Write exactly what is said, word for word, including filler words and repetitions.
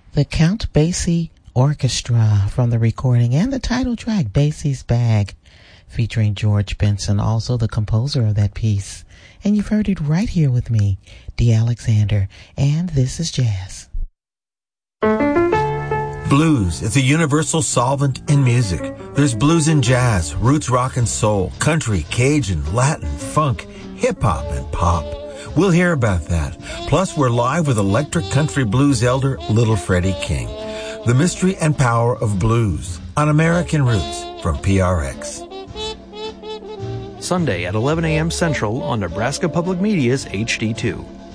The Count Basie Orchestra from the recording and the title track, Basie's Bag, featuring George Benson, also the composer of that piece. And you've heard it right here with me, Dee Alexander, and this is jazz. Blues is a universal solvent in music. There's blues in jazz, roots rock and soul, country, Cajun, Latin, funk, hip-hop, and pop. We'll hear about that. Plus, we're live with electric country blues elder Little Freddie King. The mystery and power of blues on American Roots from P R X. Sunday at eleven a.m. Central on Nebraska Public Media's H D two.